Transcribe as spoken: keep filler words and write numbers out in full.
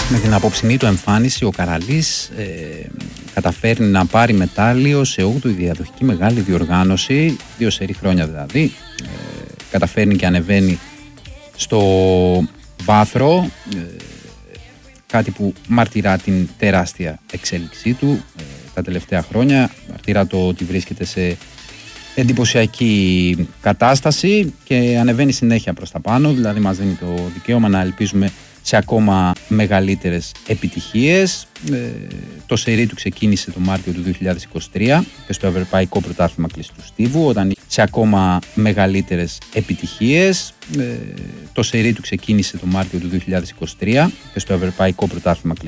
Με την απόψινή του εμφάνιση ο Καραλής ε, καταφέρνει να πάρει μετάλλιο σε όγδοη διαδοχική μεγάλη διοργάνωση, δύο σερί χρόνια δηλαδή, ε, καταφέρνει και ανεβαίνει στο βάθρο, ε, κάτι που μαρτυρά την τεράστια εξέλιξή του ε, τα τελευταία χρόνια, μαρτυρά το ότι βρίσκεται σε εντυπωσιακή κατάσταση και ανεβαίνει συνέχεια προς τα πάνω, δηλαδή μας δίνει το δικαίωμα να ελπίζουμε σε ακόμα μεγαλύτερες επιτυχίες. Ε, το σερί του ξεκίνησε το Μάρτιο του δύο χιλιάδες είκοσι τρία και στο Ευρωπαϊκό Πρωτάθλημα Κλειστού Στίβου, όταν σε ακόμα μεγαλύτερες επιτυχίες. Ε, το σερί του ξεκίνησε το Μάρτιο του δύο χιλιάδες είκοσι τρία και στο Ευρωπαϊκό Πρωτάθλημα